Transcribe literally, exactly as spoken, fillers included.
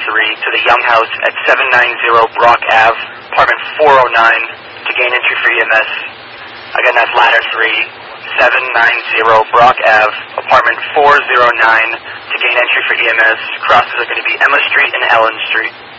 three to the Young House at seven ninety Brock Avenue, apartment four oh nine, to gain entry for E M S. Again, that's ladder three, seven ninety Brock Avenue, apartment four oh nine, to gain entry for E M S. Crosses are going to be Emma Street and Ellen Street.